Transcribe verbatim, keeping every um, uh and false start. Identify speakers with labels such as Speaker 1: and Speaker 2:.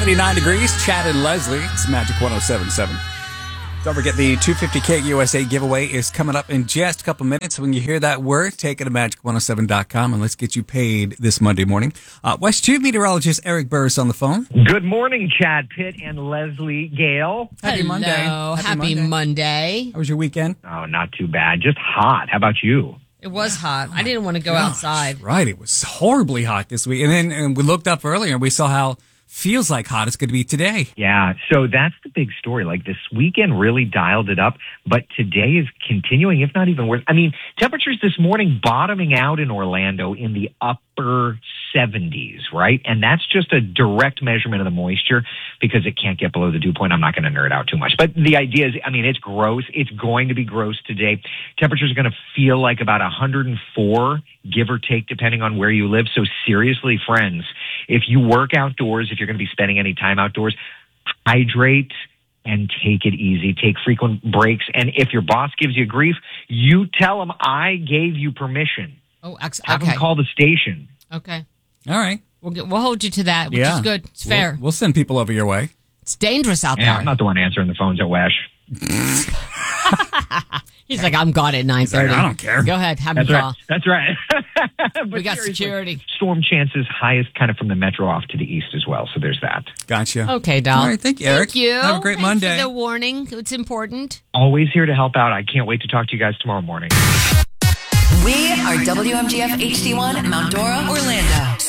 Speaker 1: seventy-nine degrees. Chad and Leslie. It's Magic one oh seven point seven. Don't forget the two fifty K U S A giveaway is coming up in just a couple minutes. When you hear that word, take it to magic one oh seven dot com and let's get you paid this Monday morning. Uh, West two meteorologist Eric Burris on the phone.
Speaker 2: Good morning, Chad Pitt and Leslie Gale.
Speaker 1: Happy
Speaker 3: Hello.
Speaker 1: Monday.
Speaker 3: Happy, Happy Monday. Monday.
Speaker 1: How was your weekend?
Speaker 2: Oh, not too bad. Just hot. How about you?
Speaker 3: It was hot. I didn't want to go
Speaker 1: Gosh,
Speaker 3: outside.
Speaker 1: Right. It was horribly hot this week. And then and we looked up earlier and we saw how feels like hot it's going to be today.
Speaker 2: Yeah, so that's the big story. Like this weekend really dialed it up, but today is continuing, if not even worse. I mean, temperatures this morning bottoming out in Orlando in the upper seventies, right? And that's just a direct measurement of the moisture because it can't get below the dew point. I'm not going to nerd out too much, but the idea is, I mean, it's gross. It's going to be gross today. Temperatures are going to feel like about one hundred four, give or take, depending on where you live. So seriously, friends, if you work outdoors, if you're going to be spending any time outdoors, hydrate and take it easy. Take frequent breaks. And if your boss gives you grief, you tell them I gave you permission.
Speaker 3: Oh, ex-
Speaker 2: Have
Speaker 3: okay.
Speaker 2: them call the station.
Speaker 3: Okay.
Speaker 1: All right.
Speaker 3: We'll get, we'll hold you to that, which
Speaker 1: yeah.
Speaker 3: is good. It's fair.
Speaker 1: We'll, we'll send people over your way.
Speaker 3: It's dangerous out
Speaker 2: Yeah,
Speaker 3: there.
Speaker 2: I'm not the one answering the phones at Wesh.
Speaker 3: He's like, I'm gone at nine thirty.
Speaker 1: Like, I don't care.
Speaker 3: Go ahead. Have
Speaker 2: That's
Speaker 3: me
Speaker 2: right.
Speaker 3: call.
Speaker 2: That's right. But
Speaker 3: We got
Speaker 2: seriously,
Speaker 3: security.
Speaker 2: Storm chances highest kind of from the metro off to the east as well. So there's that.
Speaker 1: Gotcha.
Speaker 3: Okay, doll.
Speaker 1: All right. Thank you, Eric.
Speaker 3: Thank you.
Speaker 1: Have a great
Speaker 3: Thanks
Speaker 1: Monday.
Speaker 3: for the warning. It's important.
Speaker 2: Always here to help out. I can't wait to talk to you guys tomorrow morning.
Speaker 4: We are W M G F H D one, Mount Dora, Orlando.